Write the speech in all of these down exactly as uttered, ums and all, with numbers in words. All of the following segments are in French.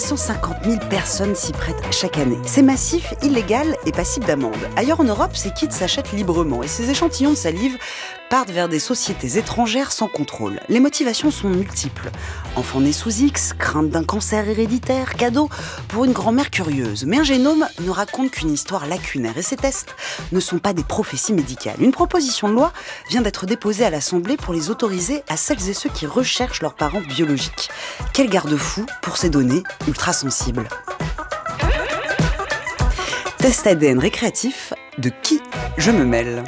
cent cinquante mille personnes s'y prêtent chaque année. C'est massif, illégal et passible d'amende. Ailleurs en Europe, ces kits s'achètent librement et ces échantillons de salive partent vers des sociétés étrangères sans contrôle. Les motivations sont multiples. Enfant né sous X, crainte d'un cancer héréditaire, cadeau pour une grand-mère curieuse. Mais un génome ne raconte qu'une histoire lacunaire et ces tests ne sont pas des prophéties médicales. Une proposition de loi vient d'être déposée à l'Assemblée pour les autoriser à celles et ceux qui recherchent leurs parents biologiques. Quel garde-fou pour ces données ultra sensibles. Test A D N récréatif, de qui je me mêle.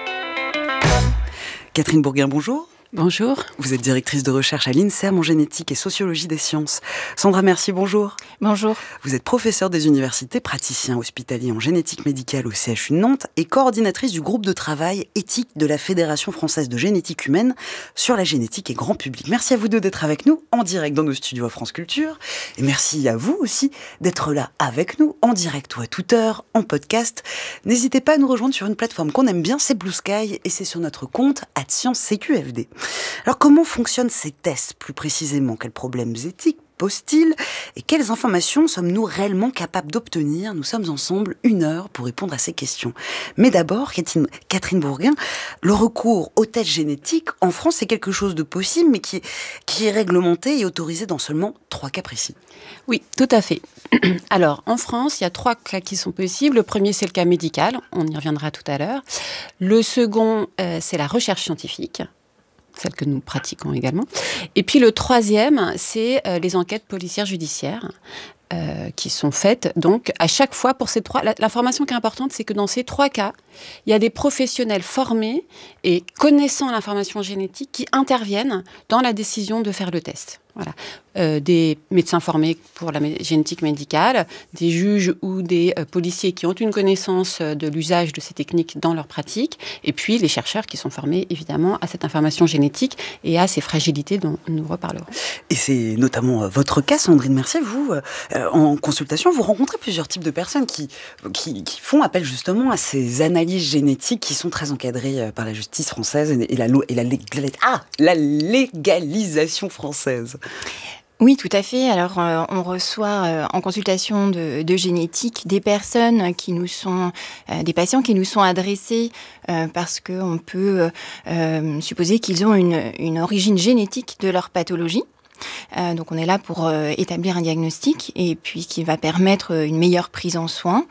Catherine Bourguin, bonjour. Bonjour. Vous êtes directrice de recherche à l'INSERM en génétique et sociologie des sciences. Sandra Mercier, bonjour. Bonjour. Vous êtes professeure des universités, praticien hospitalier en génétique médicale au C H U de Nantes et coordinatrice du groupe de travail éthique de la Fédération française de génétique humaine sur la génétique et grand public. Merci à vous deux d'être avec nous en direct dans nos studios à France Culture. Et merci à vous aussi d'être là avec nous en direct ou à toute heure, en podcast. N'hésitez pas à nous rejoindre sur une plateforme qu'on aime bien, c'est Blue Sky et c'est sur notre compte arobase sciences C Q F D. Alors comment fonctionnent ces tests plus précisément? Quels problèmes éthiques posent-ils? Et quelles informations sommes-nous réellement capables d'obtenir? Nous sommes ensemble une heure pour répondre à ces questions. Mais d'abord, Catherine, Catherine Bourguin, le recours aux tests génétiques en France, c'est quelque chose de possible, mais qui est, qui est réglementé et autorisé dans seulement trois cas précis. Oui, tout à fait. Alors, en France, il y a trois cas qui sont possibles. Le premier, c'est le cas médical. On y reviendra tout à l'heure. Le second, euh, c'est la recherche scientifique, celle que nous pratiquons également. Et puis le troisième, c'est euh, les enquêtes policières judiciaires euh, qui sont faites. Donc, à chaque fois, pour ces trois... L'information qui est importante, c'est que dans ces trois cas, il y a des professionnels formés et connaissant l'information génétique qui interviennent dans la décision de faire le test. Voilà. Euh, des médecins formés pour la mé- génétique médicale, des juges ou des euh, policiers qui ont une connaissance euh, de l'usage de ces techniques dans leur pratique, et puis les chercheurs qui sont formés évidemment à cette information génétique et à ces fragilités dont nous reparlerons. Et c'est notamment euh, votre cas, Sandrine Mercier. Vous, euh, en consultation, vous rencontrez plusieurs types de personnes qui, qui, qui font appel justement à ces analyses génétiques qui sont très encadrées euh, par la justice française et la, et la, légal... ah, la légalisation française. Oui, tout à fait. Alors, euh, on reçoit euh, en consultation de, de génétique des personnes qui nous sont, euh, des patients qui nous sont adressés euh, parce qu'on peut euh, supposer qu'ils ont une, une origine génétique de leur pathologie. Euh, donc on est là pour euh, établir un diagnostic et puis qui va permettre une meilleure prise en soin.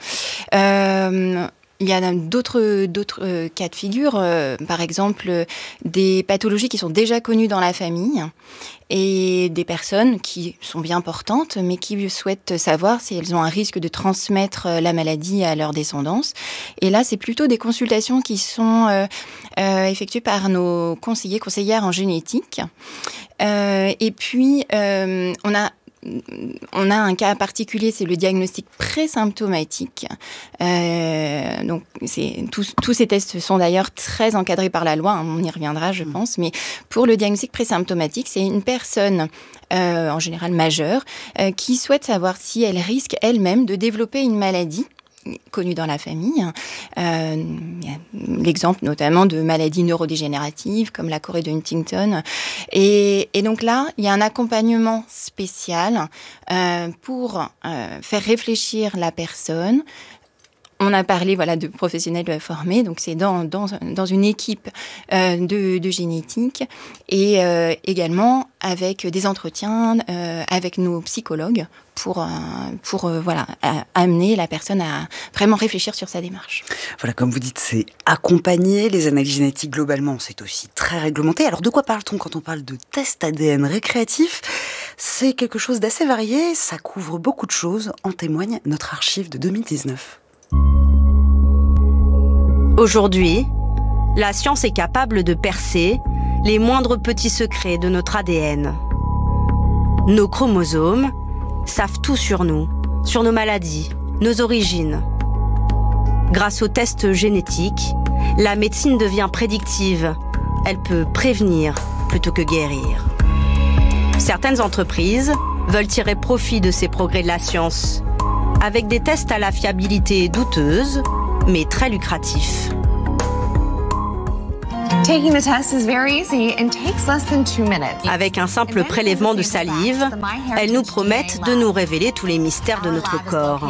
Euh, Il y a d'autres, d'autres euh, cas de figure, euh, par exemple euh, des pathologies qui sont déjà connues dans la famille et des personnes qui sont bien portantes mais qui souhaitent savoir si elles ont un risque de transmettre la maladie à leur descendance. Et là, c'est plutôt des consultations qui sont euh, euh, effectuées par nos conseillers, conseillères en génétique. Euh, et puis, euh, on a On a un cas particulier, c'est le diagnostic présymptomatique. Euh, donc, c'est, tous, tous ces tests sont d'ailleurs très encadrés par la loi, hein, on y reviendra, je pense. Mais pour le diagnostic présymptomatique, c'est une personne, euh, en général majeure, euh, qui souhaite savoir si elle risque elle-même de développer une maladie connue dans la famille. Euh, il y a l'exemple notamment de maladies neurodégénératives comme la chorée de Huntington. Et, et donc là, il y a un accompagnement spécial euh, pour euh, faire réfléchir la personne. On a parlé voilà, de professionnels formés, donc c'est dans, dans, dans une équipe euh, de, de génétique et euh, également avec des entretiens euh, avec nos psychologues pour, euh, pour euh, voilà, amener la personne à vraiment réfléchir sur sa démarche. Voilà, comme vous dites, c'est accompagner. Les analyses génétiques, globalement, c'est aussi très réglementé. Alors, de quoi parle-t-on quand on parle de test A D N récréatif? C'est quelque chose d'assez varié, ça couvre beaucoup de choses, en témoigne notre archive de deux mille dix-neuf. Aujourd'hui, la science est capable de percer les moindres petits secrets de notre A D N. Nos chromosomes savent tout sur nous, sur nos maladies, nos origines. Grâce aux tests génétiques, la médecine devient prédictive. Elle peut prévenir plutôt que guérir. Certaines entreprises veulent tirer profit de ces progrès de la science, avec des tests à la fiabilité douteuse, mais très lucratifs. Avec un simple prélèvement de salive, elles nous promettent de nous révéler tous les mystères de notre corps.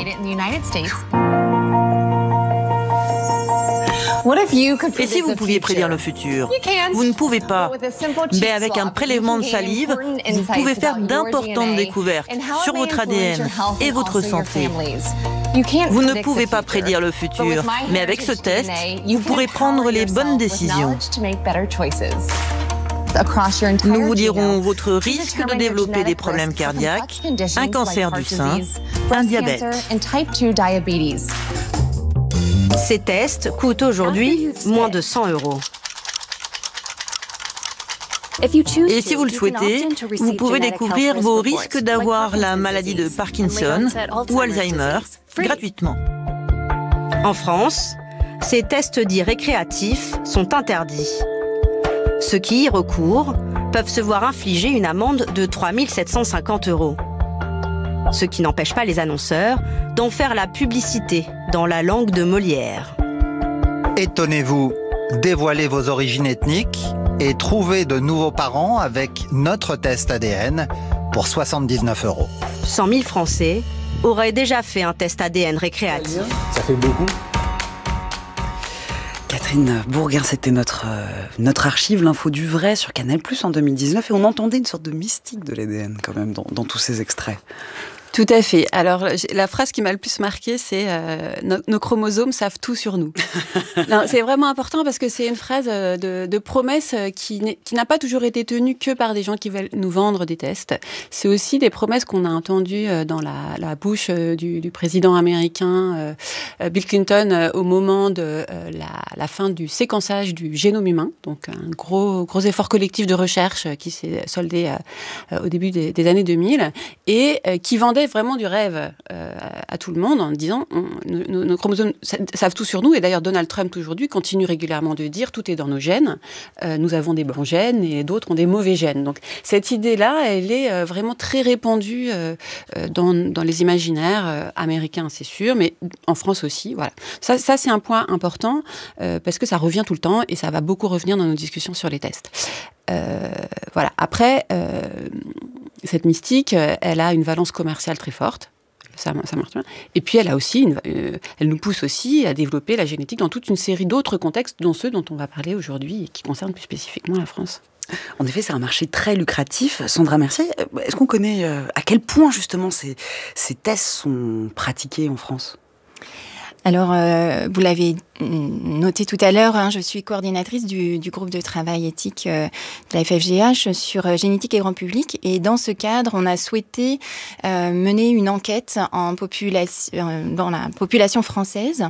Et si vous pouviez prédire le futur? Vous ne pouvez pas. Mais avec un prélèvement de salive, vous pouvez faire d'importantes découvertes sur votre A D N et votre santé. Vous ne pouvez pas prédire le futur, mais avec ce test, vous pourrez prendre les bonnes décisions. Nous vous dirons votre risque de développer des problèmes cardiaques, un cancer du sein, un diabète. Ces tests coûtent aujourd'hui moins de cent euros. Et si vous le souhaitez, vous pouvez découvrir vos risques d'avoir la maladie de Parkinson ou Alzheimer gratuitement. En France, ces tests dits récréatifs sont interdits. Ceux qui y recourent peuvent se voir infliger une amende de trois mille sept cent cinquante euros. Ce qui n'empêche pas les annonceurs d'en faire la publicité dans la langue de Molière. Étonnez-vous, dévoilez vos origines ethniques et trouvez de nouveaux parents avec notre test A D N pour soixante-dix-neuf euros. cent mille Français auraient déjà fait un test A D N récréatif. Ça fait beaucoup. Catherine Bourguin, c'était notre, euh, notre archive, l'info du vrai sur Canal plus, en deux mille dix-neuf, et on entendait une sorte de mystique de l'A D N quand même dans, dans tous ces extraits. Tout à fait. Alors, la phrase qui m'a le plus marquée, c'est euh, nos, nos chromosomes savent tout sur nous. Non, c'est vraiment important parce que c'est une phrase de, de promesse qui, qui n'a pas toujours été tenue que par des gens qui veulent nous vendre des tests. C'est aussi des promesses qu'on a entendues dans la, la bouche du, du président américain euh, Bill Clinton euh, au moment de euh, la, la fin du séquençage du génome humain. Donc, un gros, gros effort collectif de recherche qui s'est soldé euh, au début des, des années deux mille et euh, qui vendait vraiment du rêve euh, à tout le monde en disant on, nos, nos chromosomes savent tout sur nous. Et d'ailleurs, Donald Trump, aujourd'hui, continue régulièrement de dire tout est dans nos gènes. Euh, nous avons des bons gènes et d'autres ont des mauvais gènes. Donc, cette idée-là, elle est euh, vraiment très répandue euh, dans, dans les imaginaires euh, américains, c'est sûr, mais en France aussi. Voilà. Ça, ça c'est un point important euh, parce que ça revient tout le temps et ça va beaucoup revenir dans nos discussions sur les tests. Euh, voilà. Après, euh, cette mystique, elle a une valence commerciale très forte. Ça, ça marche bien. Et puis, elle a aussi, une, euh, elle nous pousse aussi à développer la génétique dans toute une série d'autres contextes, dont ceux dont on va parler aujourd'hui et qui concernent plus spécifiquement la France. En effet, c'est un marché très lucratif. Sandra Mercier, est-ce qu'on connaît euh, à quel point justement ces, ces tests sont pratiqués en France ? Alors, euh, vous l'avez noté tout à l'heure, hein, je suis coordinatrice du, du groupe de travail éthique euh, de la F F G H sur euh, génétique et grand public. Et dans ce cadre, on a souhaité euh, mener une enquête en population, euh, dans la population française.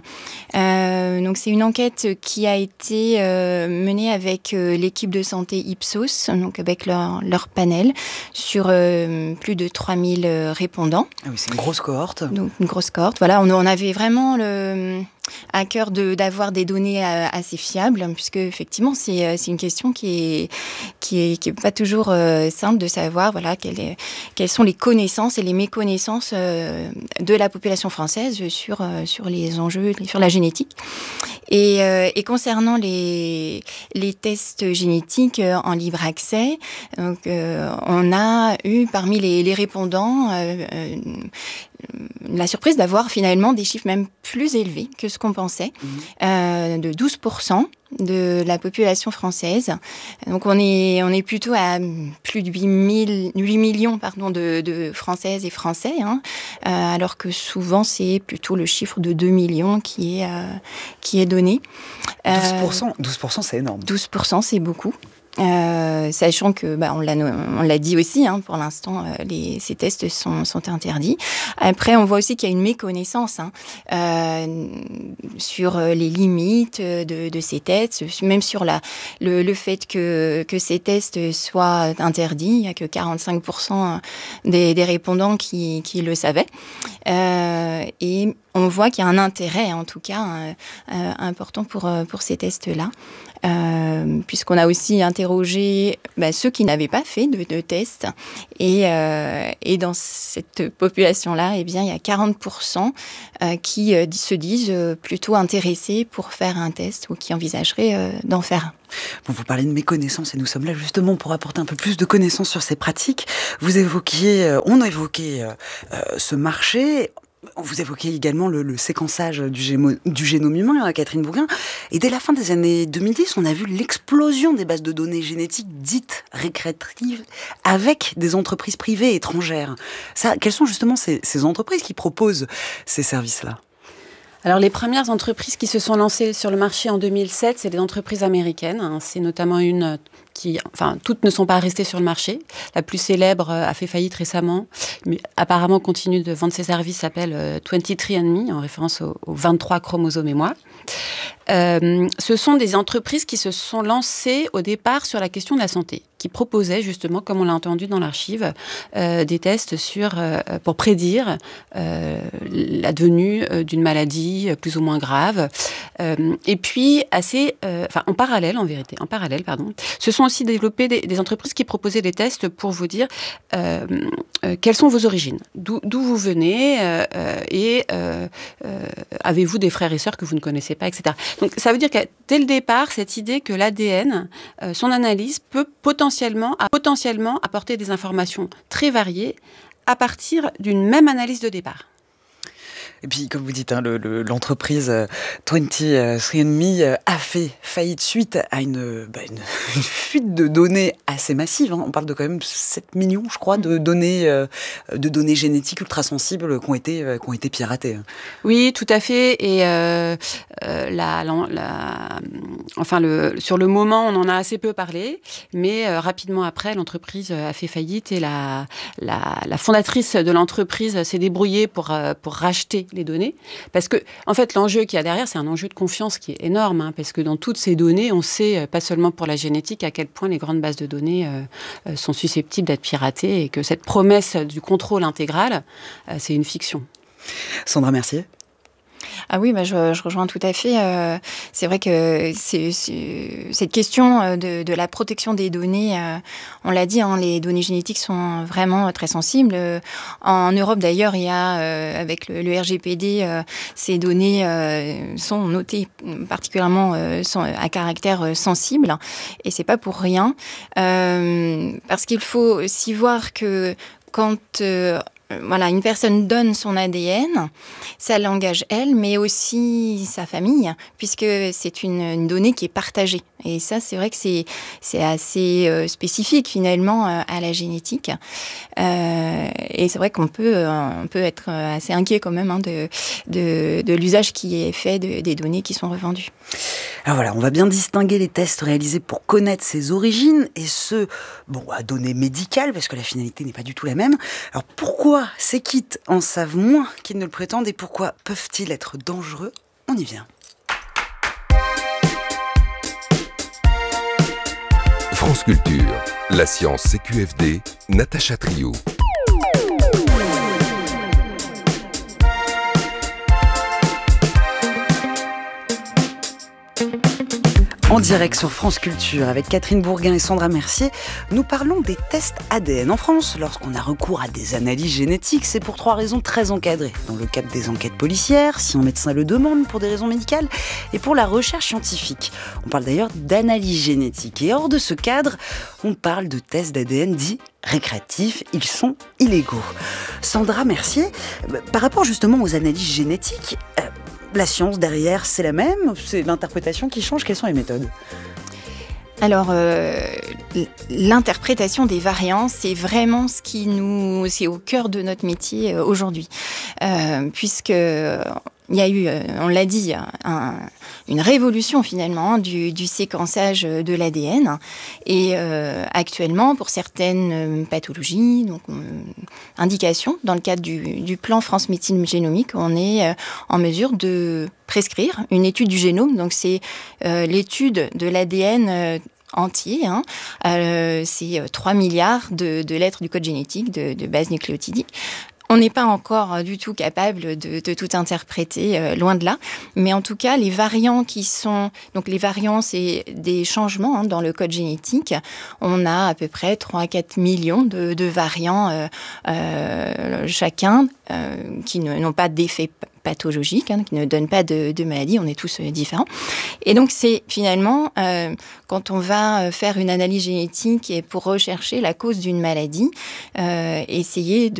Euh, donc, c'est une enquête qui a été euh, menée avec euh, l'équipe de santé Ipsos, donc avec leur, leur panel, sur euh, plus de trois mille répondants. Ah oui, c'est une grosse cohorte. Donc, une grosse cohorte. Voilà, on, on avait vraiment le... à cœur de, d'avoir des données euh, assez fiables, puisque effectivement c'est, euh, c'est une question qui est qui est qui est pas toujours euh, simple de savoir voilà quelle est, quelles sont les connaissances et les méconnaissances euh, de la population française sur euh, sur les enjeux sur la génétique. Et, euh, et concernant les les tests génétiques euh, en libre accès, donc euh, on a eu parmi les, les répondants euh, euh, la surprise d'avoir finalement des chiffres même plus élevés que ce qu'on pensait, mmh. euh, de douze pour cent de la population française. Donc on est, on est plutôt à plus de huit millions pardon, de, de Françaises et Français, hein, euh, alors que souvent c'est plutôt le chiffre de deux millions qui est, euh, qui est donné. douze pour cent, douze pour cent c'est énorme. douze pour cent c'est beaucoup. Euh, sachant que bah, on l'a on l'a dit aussi hein, pour l'instant euh, les ces tests sont sont interdits. Après on voit aussi qu'il y a une méconnaissance hein, euh, sur les limites de de ces tests, même sur la le le fait que que ces tests soient interdits, il y a que quarante-cinq pour cent des des répondants qui qui le savaient. Euh, et on voit qu'il y a un intérêt en tout cas euh, euh, important pour pour ces tests-là. Euh, puisqu'on a aussi interrogé bah, ceux qui n'avaient pas fait de, de tests. Et, euh, et dans cette population-là, eh bien, il y a quarante pour cent euh, qui euh, se disent euh, plutôt intéressés pour faire un test ou qui envisageraient euh, d'en faire un. Bon, vous parlez de méconnaissance et nous sommes là justement pour apporter un peu plus de connaissances sur ces pratiques. Vous évoquiez, euh, on a évoqué euh, euh, ce marché. Vous évoquez également le, le séquençage du, gémo, du génome humain, hein, Catherine Bourguin. Et dès la fin des années deux mille dix, on a vu l'explosion des bases de données génétiques dites récréatives avec des entreprises privées étrangères. Ça, quelles sont justement ces, ces entreprises qui proposent ces services-là ? Alors, les premières entreprises qui se sont lancées sur le marché en deux mille sept, c'est des entreprises américaines. Hein. C'est notamment une qui, enfin, toutes ne sont pas restées sur le marché. La plus célèbre a fait faillite récemment, mais apparemment continue de vendre ses services, s'appelle vingt-trois and me, en référence aux, aux vingt-trois chromosomes et moi. Euh, ce sont des entreprises qui se sont lancées au départ sur la question de la santé, qui proposaient justement, comme on l'a entendu dans l'archive, euh, des tests sur, euh, pour prédire euh, la venue euh, d'une maladie plus ou moins grave. Euh, et puis, assez, euh, enfin, en parallèle, en vérité, en parallèle, pardon, se sont aussi développées des, des entreprises qui proposaient des tests pour vous dire euh, euh, quelles sont vos origines, d'où, d'où vous venez euh, et euh, euh, avez-vous des frères et sœurs que vous ne connaissez pas, et cetera. Donc, ça veut dire que dès le départ, cette idée que l'A D N, euh, son analyse peut potentiellement, a potentiellement apporter des informations très variées à partir d'une même analyse de départ. Et puis, comme vous dites, hein, le, le, l'entreprise euh, vingt-trois and me a fait faillite suite à une, bah, une, une fuite de données assez massive. Hein. On parle de quand même sept millions, je crois, de données, euh, de données génétiques ultra-sensibles qui ont été, euh, qui ont été piratées. Oui, tout à fait. Et euh, euh, la, la, la, enfin, le, sur le moment, on en a assez peu parlé. Mais euh, rapidement après, l'entreprise a fait faillite et la, la, la fondatrice de l'entreprise s'est débrouillée pour, euh, pour racheter les données, parce que en fait l'enjeu qu'il y a derrière, c'est un enjeu de confiance qui est énorme, hein, parce que dans toutes ces données, on sait, pas seulement pour la génétique, à quel point les grandes bases de données euh, sont susceptibles d'être piratées, et que cette promesse du contrôle intégral, euh, c'est une fiction. Sandra Mercier. Ah oui, bah je, je rejoins tout à fait. Euh, c'est vrai que c'est, c'est, cette question de, de la protection des données, euh, on l'a dit, hein, les données génétiques sont vraiment très sensibles. En Europe, d'ailleurs, il y a, euh, avec le, le R G P D, euh, ces données euh, sont notées particulièrement euh, sont à caractère sensible, et c'est pas pour rien, euh, parce qu'il faut aussi voir que quand euh, Voilà, une personne donne son A D N, ça l'engage elle, mais aussi sa famille, puisque c'est une, une donnée qui est partagée. Et ça, c'est vrai que c'est, c'est assez euh, spécifique finalement euh, à la génétique. Euh, et c'est vrai qu'on peut, euh, on peut être assez inquiet quand même hein, de, de, de l'usage qui est fait de, des données qui sont revendues. Alors voilà, on va bien distinguer les tests réalisés pour connaître ses origines et ceux, bon, à données médicales, parce que la finalité n'est pas du tout la même. Alors pourquoi ces kits en savent moins qu'ils ne le prétendent et pourquoi peuvent-ils être dangereux ? On y vient. France Culture, la science C Q F D, Natacha Trio. En direct sur France Culture, avec Catherine Bourguin et Sandra Mercier, nous parlons des tests A D N. En France, lorsqu'on a recours à des analyses génétiques, c'est pour trois raisons très encadrées. Dans le cadre des enquêtes policières, si un médecin le demande pour des raisons médicales, et pour la recherche scientifique. On parle d'ailleurs d'analyse génétique. Et hors de ce cadre, on parle de tests d'A D N dits récréatifs. Ils sont illégaux. Sandra Mercier, par rapport justement aux analyses génétiques, euh, la science derrière, c'est la même ? C'est l'interprétation qui change ? Quelles sont les méthodes ? Alors, euh, l'interprétation des variants, c'est vraiment ce qui nous, c'est au cœur de notre métier euh, aujourd'hui, euh, puisque il y a eu, on l'a dit, un, une révolution finalement du, du séquençage de l'A D N. Et euh, actuellement, pour certaines pathologies, donc euh, indications, dans le cadre du, du plan France Médecine Génomique, on est euh, en mesure de prescrire une étude du génome. Donc c'est euh, l'étude de l'A D N euh, entier. Hein. Euh, c'est trois milliards de, de lettres du code génétique, de, de bases nucléotidiques. On n'est pas encore du tout capable de, de tout interpréter, euh, loin de là. Mais en tout cas, les variants qui sont... Donc les variants, c'est des changements hein, dans le code génétique. On a à peu près trois à quatre millions de, de variants euh, euh, chacun euh, qui ne, n'ont pas d'effet pathologiques, hein, qui ne donnent pas de, de maladie. On est tous euh, différents. Et donc, c'est finalement, euh, quand on va faire une analyse génétique et pour rechercher la cause d'une maladie, euh, essayer de